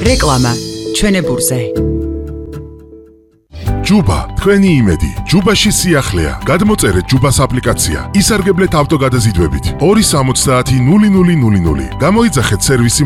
რეკლამა ჩვენებურზე. ჯუბა, თქვენი იმედი. ჯუბაში სიახლეა. გადმოწერეთ ჯუბას აპლიკაცია. ისარგებლეთ ავტოგადაზიდვებით. 270 0000. გამოიძახეთ სერვისი